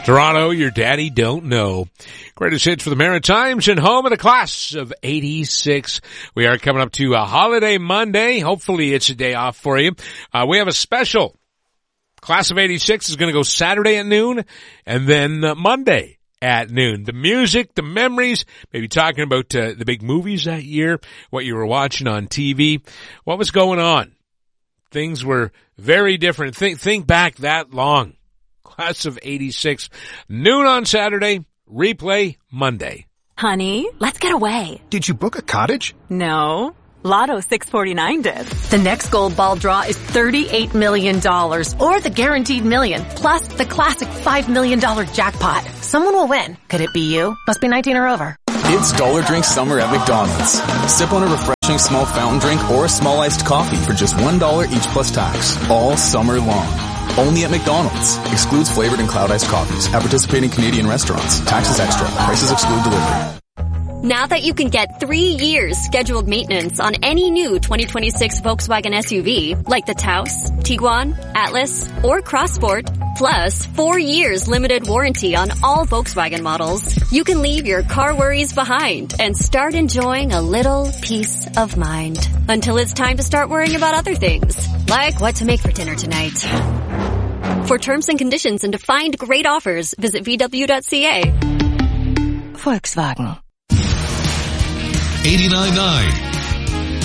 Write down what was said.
Toronto, your daddy don't know. Greatest hits for the Maritimes and home of the class of 86. We are coming up to a holiday Monday. Hopefully it's a day off for you. We have a special. Class of 86 is going to go Saturday at noon and then Monday at noon. The music, the memories, maybe talking about the big movies that year, what you were watching on TV, what was going on. Things were very different. Think back that long. Class of 86, noon on Saturday, replay Monday. Honey, let's get away. Did you book a cottage? No. Lotto 649 did. The next gold ball draw is $38 million, or the guaranteed million, plus the classic $5 million jackpot. Someone will win. Could it be you? Must be 19 or over. It's Dollar Drink Summer at McDonald's. Sip on a refreshing small fountain drink or a small iced coffee for just $1 each plus tax, all summer long. Only at McDonald's. Excludes flavored and cloud iced coffees at participating Canadian restaurants. Taxes extra. Prices exclude delivery. Now that you can get 3 years scheduled maintenance on any new 2026 Volkswagen SUV, like the Taos, Tiguan, Atlas, or Crossport, plus 4 years limited warranty on all Volkswagen models, you can leave your car worries behind and start enjoying a little peace of mind. Until it's time to start worrying about other things, like what to make for dinner tonight. For terms and conditions and to find great offers, visit VW.ca. Volkswagen. 89.9